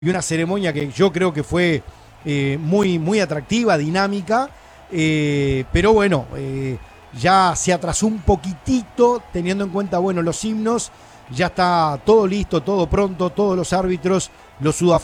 y una ceremonia que yo creo que fue muy, muy atractiva, dinámica, pero bueno, ya se atrasó un poquitito teniendo en cuenta, bueno, los himnos, ya está todo listo, todo pronto, todos los árbitros, los sudafricanos